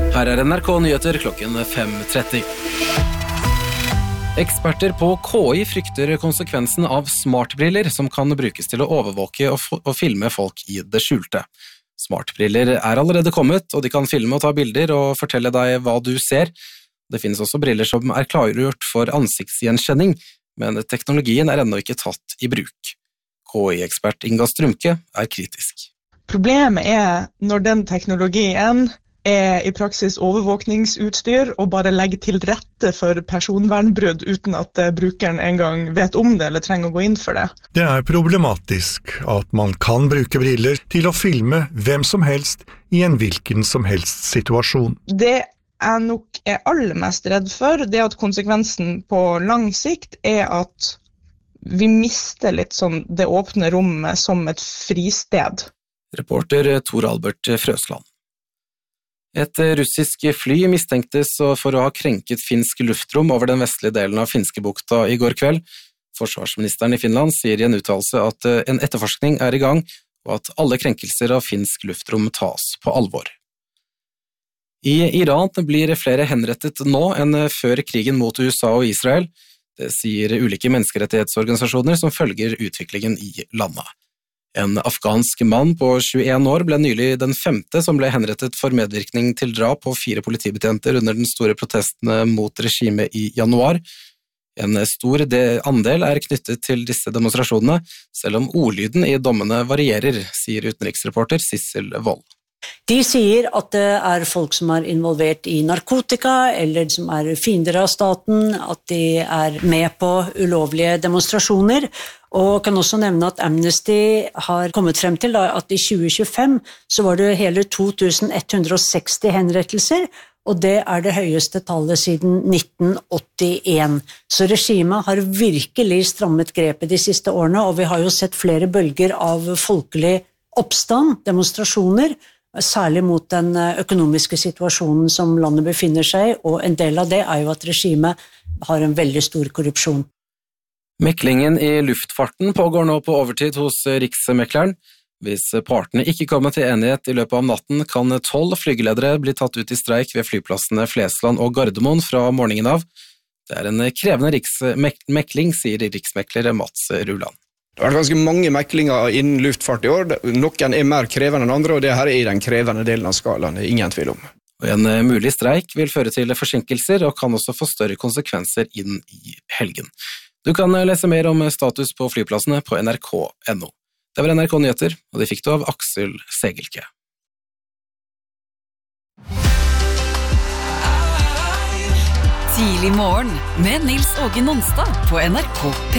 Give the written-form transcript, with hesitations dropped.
Her NRK Nyheter klokken 5:30. Eksperter på KI frykter konsekvensen av smartbriller som kan brukes til å overvåke og filme folk i det skjulte. Smartbriller allerede kommet, og de kan filme og ta bilder og fortelle deg hva du ser. Det finnes også briller som klargjort for ansiktsgjenkjenning, men teknologien ennå ikke tatt i bruk. KI-ekspert Inga Strømke kritisk. Problemet når den teknologien i praksis overvåkningsutstyr og bare legger til rette for personvernbrudd uten at brukeren engang vet om det eller trenger å gå inn for det. Det problematisk at man kan bruke briller til å filme hvem som helst i en hvilken som helst situasjon. Det jeg nok aller mest redd for, det at konsekvensen på lang sikt at vi mister litt sånn det åpne rommet som et fristed. Reporter Tor Albert Frøsland. Et russisk fly mistenktes for å ha krenket finsk luftrom over den vestlige delen av Finskebukta i går kveld. Forsvarsministeren i Finland sier i en uttalelse at en etterforskning i gang, og at alle krenkelser av finsk luftrom tas på alvor. I Iran blir flere henrettet nå enn før krigen mot USA og Israel. Det sier ulike menneskerettighetsorganisasjoner som følger utviklingen i landet. En afghansk mann på 21 år ble nylig den 5. som ble henrettet for medvirkning til drap på 4 politibetjenter under den store protestene mot regimet i januar. En stor andel knyttet til disse demonstrasjonene, selv om ordlyden i dommene varierer, sier utenriksreporter Sissel Wold. De sier at det folk som involvert i narkotika, eller som fiender av staten, at de med på ulovlige demonstrasjoner, og kan også nevne at Amnesty har kommet frem til at i 2025 så var det hele 2160 henrettelser, og det det høyeste tallet siden 1981. Så regimet har virkelig strammet grepet de siste årene, og vi har jo sett flere bølger av folkelig oppstand, demonstrasjoner, særlig mot den økonomiske situasjonen som landet befinner seg i, og en del av det jo at regimet har en veldig stor korrupsjon. Meklingen i luftfarten pågår nå på overtid hos Riksmekleren. Hvis partene ikke kommer til enighet i løpet av natten, kan 12 flygeledere bli tatt ut i streik ved flyplassene Flesland og Gardermoen fra morgenen av. Det en krevende mekling, sier riksmekler Mats Ruland. Det har vært ganske mange meklinger innen luftfart i år. Noen mer krevende enn andre, og det her den krevende delen av skalaen, det ingen tvil om. Og en mulig streik vil føre til forsinkelser og kan også få større konsekvenser inn i helgen. Du kan lese mer om status på flyplassene på nrk.no. Det var NRK Nyheter, og det fikk du av Aksel Segelke. Tidlig morgen med Nils Åge Nonstad på NRK P1.